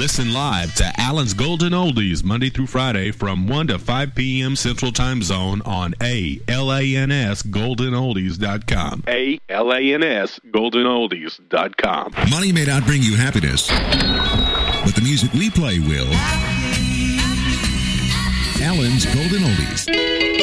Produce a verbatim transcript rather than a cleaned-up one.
Listen live to Allen's Golden Oldies Monday through Friday from one to five p.m. Central Time Zone on A L A N S golden oldies dot com. A L A N S golden oldies dot com. Money may not bring you happiness, but the music we play will. Allen's Golden Oldies.